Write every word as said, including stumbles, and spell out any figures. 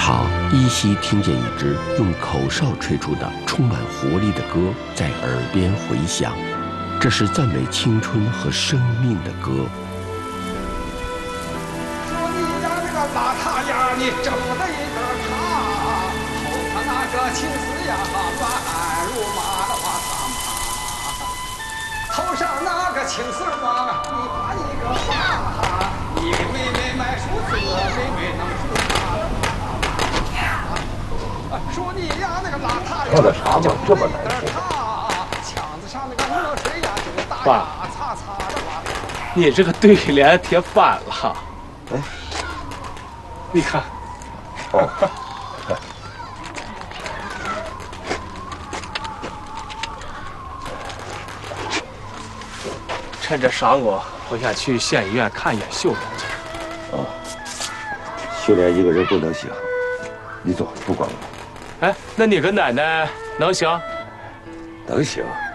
他依稀听见一支用口哨吹出的充满活力的歌在耳边回响，这是赞美青春和生命的歌。 说你呀这个邋遢呀，你整了一个他，头上那个青丝呀，乱如麻的花长爬，头上那个青丝嘛，你把一个花，你给妹妹买梳子，妹妹能梳她。说你呀那个邋遢呀， 喝的茶怎么这么难听？ 腔子上那个墨水呀，这个大呀擦擦的哇。 你这个对联贴反了。 哎， 你看。 哦。 趁着晌午，我想去县医院看一眼秀莲去。 哦，秀莲一个人不能行，你走，不管我。 哎，那你跟奶奶能行？ 能行。